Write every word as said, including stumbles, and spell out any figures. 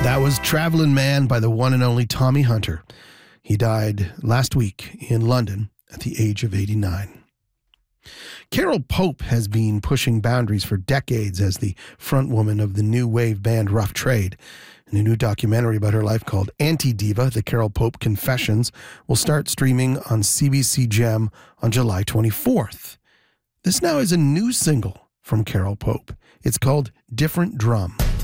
That was Travelin' Man by the one and only Tommy Hunter. He died last week in London at the age of eighty-nine. Carol Pope has been pushing boundaries for decades as the frontwoman of the new wave band Rough Trade. And a new documentary about her life called Anti-Diva, The Carol Pope Confessions, will start streaming on C B C Gem on July twenty-fourth. This now is a new single from Carol Pope. It's called Different Drum.